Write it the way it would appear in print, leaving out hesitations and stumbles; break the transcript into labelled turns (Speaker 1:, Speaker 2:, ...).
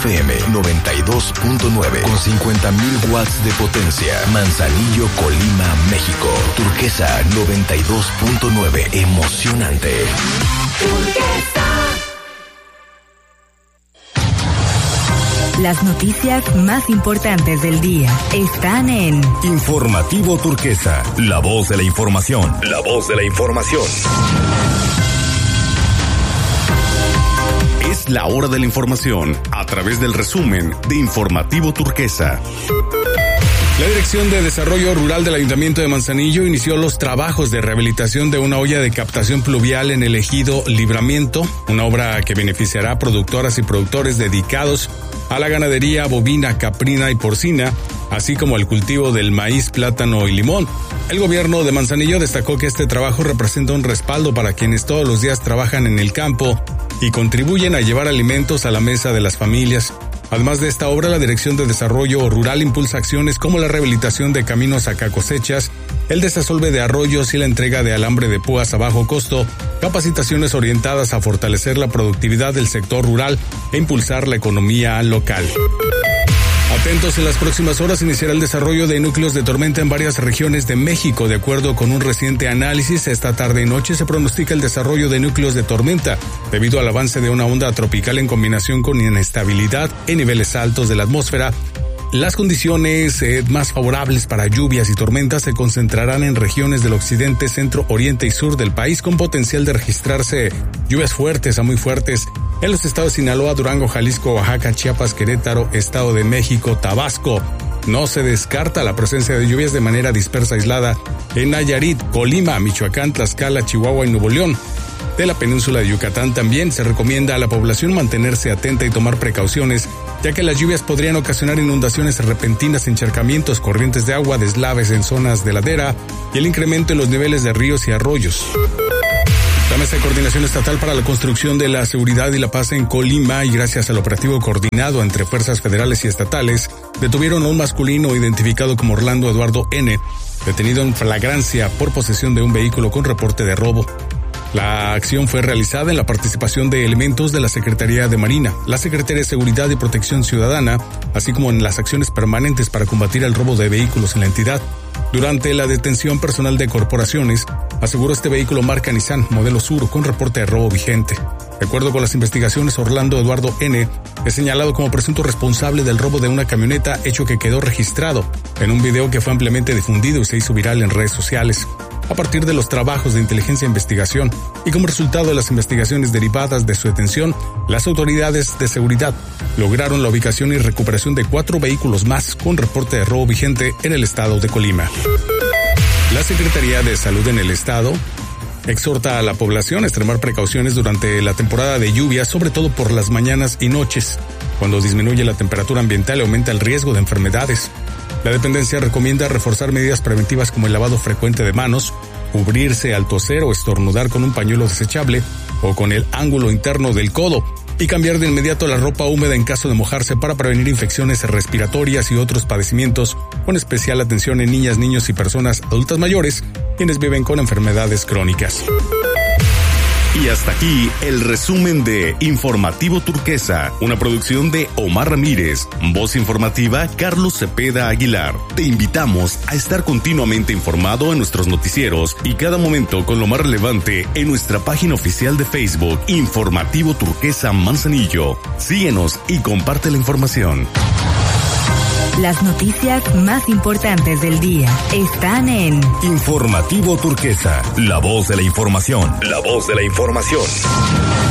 Speaker 1: FM 92.9 con 50,000 watts de potencia. Manzanillo, Colima, México. Turquesa 92.9, emocionante.
Speaker 2: Turquesa. Las noticias más importantes del día están en
Speaker 1: Informativo Turquesa, la voz de la información. La voz de la información. Es la hora de la información a través del resumen de Informativo Turquesa.
Speaker 3: La Dirección de Desarrollo Rural del Ayuntamiento de Manzanillo inició los trabajos de rehabilitación de una olla de captación pluvial en el ejido Libramiento, una obra que beneficiará a productoras y productores dedicados a la ganadería bovina, caprina y porcina, así como al cultivo del maíz, plátano y limón. El gobierno de Manzanillo destacó que este trabajo representa un respaldo para quienes todos los días trabajan en el campo y contribuyen a llevar alimentos a la mesa de las familias. Además de esta obra, la Dirección de Desarrollo Rural impulsa acciones como la rehabilitación de caminos a cosechas, el desasolve de arroyos y la entrega de alambre de púas a bajo costo, capacitaciones orientadas a fortalecer la productividad del sector rural e impulsar la economía local. Atentos, en las próximas horas iniciará el desarrollo de núcleos de tormenta en varias regiones de México. De acuerdo con un reciente análisis, esta tarde y noche se pronostica el desarrollo de núcleos de tormenta debido al avance de una onda tropical en combinación con inestabilidad en niveles altos de la atmósfera. Las condiciones más favorables para lluvias y tormentas se concentrarán en regiones del occidente, centro, oriente y sur del país, con potencial de registrarse lluvias fuertes a muy fuertes en los estados de Sinaloa, Durango, Jalisco, Oaxaca, Chiapas, Querétaro, Estado de México, Tabasco. No se descarta la presencia de lluvias de manera dispersa aislada en Nayarit, Colima, Michoacán, Tlaxcala, Chihuahua y Nuevo León. De la península de Yucatán también se recomienda a la población mantenerse atenta y tomar precauciones, ya que las lluvias podrían ocasionar inundaciones repentinas, encharcamientos, corrientes de agua, deslaves en zonas de ladera y el incremento en los niveles de ríos y arroyos. La Mesa de Coordinación Estatal para la Construcción de la Seguridad y la Paz en Colima, y gracias al operativo coordinado entre fuerzas federales y estatales, detuvieron a un masculino identificado como Orlando Eduardo N., detenido en flagrancia por posesión de un vehículo con reporte de robo. La acción fue realizada en la participación de elementos de la Secretaría de Marina, la Secretaría de Seguridad y Protección Ciudadana, así como en las acciones permanentes para combatir el robo de vehículos en la entidad. Durante la detención, personal de corporaciones aseguró este vehículo marca Nissan, modelo Sur, con reporte de robo vigente. De acuerdo con las investigaciones, Orlando Eduardo N. es señalado como presunto responsable del robo de una camioneta, hecho que quedó registrado en un video que fue ampliamente difundido y se hizo viral en redes sociales. A partir de los trabajos de inteligencia e investigación y como resultado de las investigaciones derivadas de su detención, las autoridades de seguridad lograron la ubicación y recuperación de 4 vehículos más con reporte de robo vigente en el estado de Colima. La Secretaría de Salud en el estado exhorta a la población a extremar precauciones durante la temporada de lluvias, sobre todo por las mañanas y noches, cuando disminuye la temperatura ambiental y aumenta el riesgo de enfermedades. La dependencia recomienda reforzar medidas preventivas como el lavado frecuente de manos, cubrirse al toser o estornudar con un pañuelo desechable o con el ángulo interno del codo, y cambiar de inmediato la ropa húmeda en caso de mojarse para prevenir infecciones respiratorias y otros padecimientos, con especial atención en niñas, niños y personas adultas mayores, quienes viven con enfermedades crónicas.
Speaker 1: Y hasta aquí el resumen de Informativo Turquesa, una producción de Omar Ramírez, voz informativa Carlos Cepeda Aguilar. Te invitamos a estar continuamente informado en nuestros noticieros y cada momento con lo más relevante en nuestra página oficial de Facebook, Informativo Turquesa Manzanillo. Síguenos y comparte la información.
Speaker 2: Las noticias más importantes del día están en
Speaker 1: Informativo Turquesa, la voz de la información. La voz de la información.